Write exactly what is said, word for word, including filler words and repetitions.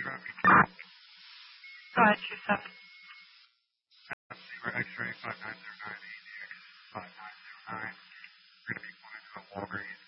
Go ahead, two seven. Zero X-ray five nine zero nine, A D X five nine zero nine. We're going to be going to a Walgreens.